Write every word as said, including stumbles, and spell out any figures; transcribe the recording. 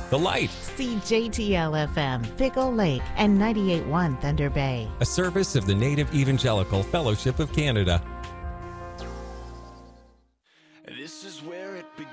The Light. C J T L F M, Pickle Lake, and ninety-eight point one Thunder Bay. A service of the Native Evangelical Fellowship of Canada. This is where it begins.